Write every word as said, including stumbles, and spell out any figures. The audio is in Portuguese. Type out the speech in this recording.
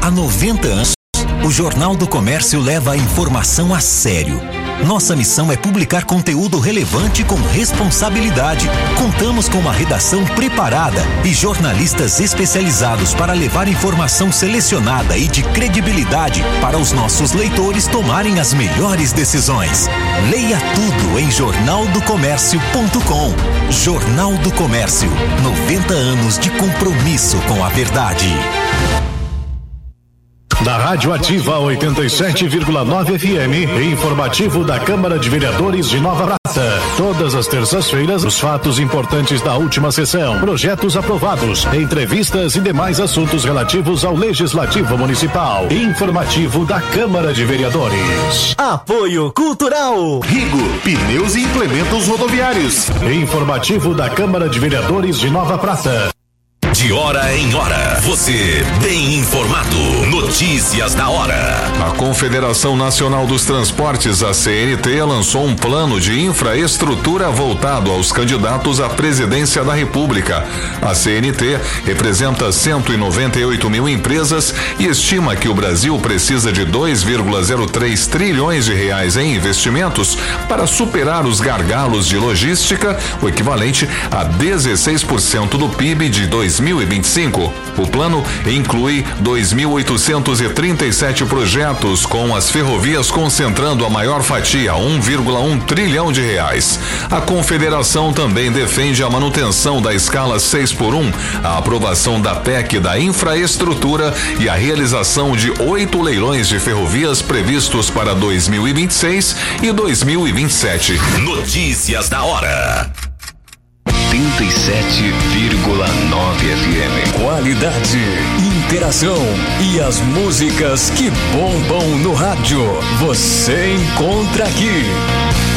Há noventa anos, o Jornal do Comércio leva a informação a sério. Nossa missão é publicar conteúdo relevante com responsabilidade. Contamos com uma redação preparada e jornalistas especializados para levar informação selecionada e de credibilidade para os nossos leitores tomarem as melhores decisões. Leia tudo em jornal do comércio ponto com. Jornal do Comércio, noventa anos de compromisso com a verdade. Da Rádio Ativa oitenta e sete vírgula nove F M, informativo da Câmara de Vereadores de Nova Prata. Todas as terças-feiras, os fatos importantes da última sessão, projetos aprovados, entrevistas e demais assuntos relativos ao Legislativo Municipal. Informativo da Câmara de Vereadores. Apoio Cultural. Rigo, pneus e implementos rodoviários. Informativo da Câmara de Vereadores de Nova Prata. De hora em hora, você bem informado. Notícias da hora. A Confederação Nacional dos Transportes, a C N T, lançou um plano de infraestrutura voltado aos candidatos à presidência da República. A C N T representa cento e noventa e oito mil empresas e estima que o Brasil precisa de dois vírgula zero três trilhões de reais em investimentos para superar os gargalos de logística, o equivalente a dezesseis por cento do P I B de dois mil e vinte e cinco. O plano inclui dois mil oitocentos e trinta e sete projetos, com as ferrovias concentrando a maior fatia, um vírgula um trilhão de reais. A Confederação também defende a manutenção da escala seis por um, a aprovação da P E C da infraestrutura e a realização de oito leilões de ferrovias previstos para dois mil e vinte e seis e dois mil e vinte e sete. Notícias da hora. oitenta e sete vírgula nove F M. Qualidade, interação e as músicas que bombam no rádio. Você encontra aqui.